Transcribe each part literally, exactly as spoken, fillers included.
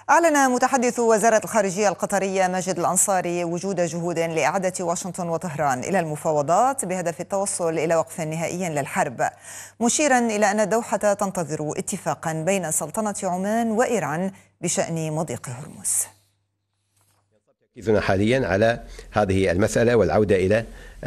أعلن متحدث وزارة الخارجية القطرية ماجد الأنصاري وجود جهود لإعادة واشنطن وطهران إلى المفاوضات بهدف التوصل إلى وقف نهائي للحرب، مشيرا إلى أن الدوحة تنتظر اتفاقا بين سلطنة عمان وإيران بشأن مضيق هرمز. تركيزنا حاليا على هذه المسألة والعودة إلى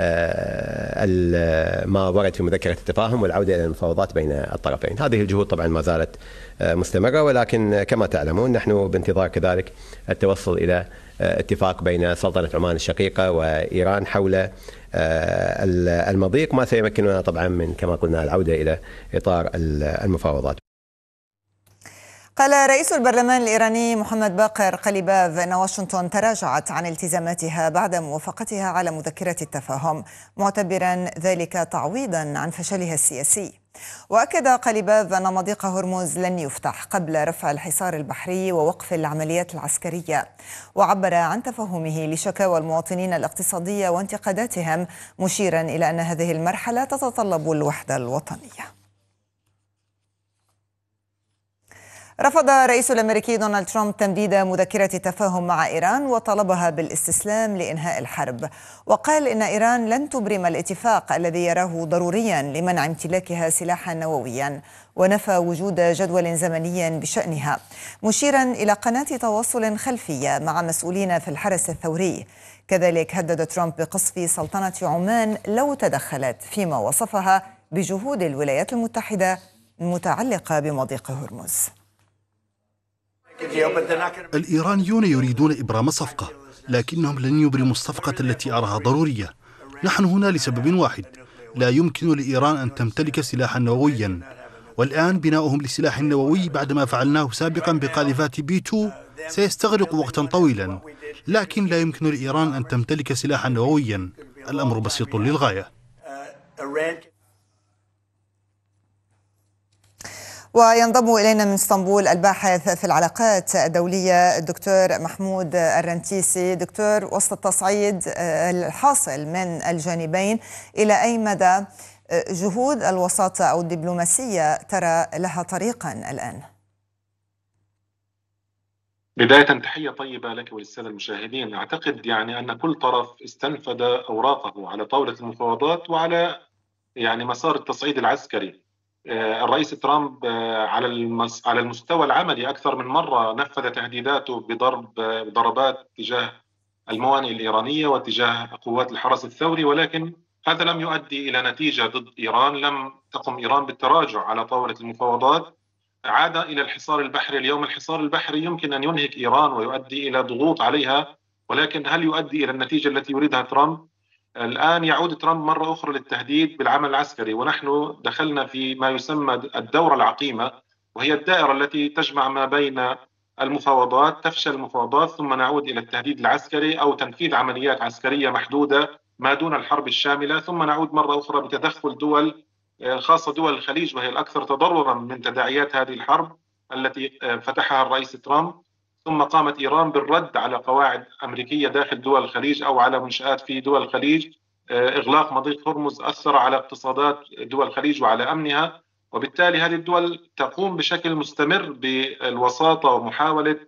ما ورد في مذكرة التفاهم والعودة إلى المفاوضات بين الطرفين. هذه الجهود طبعا ما زالت مستمرة، ولكن كما تعلمون نحن بانتظار كذلك التوصل إلى اتفاق بين سلطنة عمان الشقيقة وإيران حول المضيق، ما سيمكننا طبعا من كما قلنا العودة إلى إطار المفاوضات. قال رئيس البرلمان الإيراني محمد باقر قليباف أن واشنطن تراجعت عن التزاماتها بعد موافقتها على مذكرة التفاهم، معتبرا ذلك تعويضا عن فشلها السياسي. وأكد قليباف أن مضيق هرمز لن يفتح قبل رفع الحصار البحري ووقف العمليات العسكرية، وعبر عن تفهمه لشكاوى المواطنين الاقتصادية وانتقاداتهم، مشيرا إلى أن هذه المرحلة تتطلب الوحدة الوطنية. رفض الرئيس الأمريكي دونالد ترامب تمديد مذكرة التفاهم مع إيران وطلبها بالاستسلام لإنهاء الحرب، وقال إن إيران لن تبرم الاتفاق الذي يراه ضروريا لمنع امتلاكها سلاحا نوويا، ونفى وجود جدول زمني بشأنها، مشيرا إلى قناة تواصل خلفية مع مسؤولين في الحرس الثوري. كذلك هدد ترامب بقصف سلطنة عمان لو تدخلت فيما وصفها بجهود الولايات المتحدة المتعلقة بمضيق هرمز. الإيرانيون يريدون إبرام صفقة، لكنهم لن يبرموا الصفقة التي أراها ضرورية. نحن هنا لسبب واحد: لا يمكن لإيران أن تمتلك سلاحا نوويا، والآن بناؤهم لسلاح نووي بعدما فعلناه سابقا بقاذفات بي تو سيستغرق وقتا طويلا، لكن لا يمكن لإيران أن تمتلك سلاحا نوويا. الأمر بسيط للغاية. وينضم إلينا من اسطنبول الباحث في العلاقات الدولية الدكتور محمود الرنتيسي. دكتور، وسط التصعيد الحاصل من الجانبين، إلى أي مدى جهود الوساطة أو الدبلوماسية ترى لها طريقا الآن؟ بداية تحية طيبة لك وللسادة المشاهدين. أعتقد يعني أن كل طرف استنفذ أوراقه على طاولة المفاوضات وعلى يعني مسار التصعيد العسكري. الرئيس ترامب على على المستوى العملي أكثر من مرة نفذ تهديداته بضرب ضربات تجاه الموانئ الإيرانية وتجاه قوات الحرس الثوري، ولكن هذا لم يؤدي إلى نتيجة ضد إيران. لم تقم إيران بالتراجع على طاولة المفاوضات، عاد إلى الحصار البحري. اليوم الحصار البحري يمكن أن ينهك إيران ويؤدي إلى ضغوط عليها، ولكن هل يؤدي إلى النتيجة التي يريدها ترامب؟ الآن يعود ترامب مرة أخرى للتهديد بالعمل العسكري، ونحن دخلنا في ما يسمى الدورة العقيمة، وهي الدائرة التي تجمع ما بين المفاوضات. تفشل المفاوضات ثم نعود إلى التهديد العسكري أو تنفيذ عمليات عسكرية محدودة ما دون الحرب الشاملة، ثم نعود مرة أخرى بتدخل دول خاصة دول الخليج، وهي الأكثر تضررا من تداعيات هذه الحرب التي فتحها الرئيس ترامب. ثم قامت إيران بالرد على قواعد أمريكية داخل دول الخليج أو على منشآت في دول الخليج. إغلاق مضيق هرمز أثر على اقتصادات دول الخليج وعلى أمنها، وبالتالي هذه الدول تقوم بشكل مستمر بالوساطة ومحاولة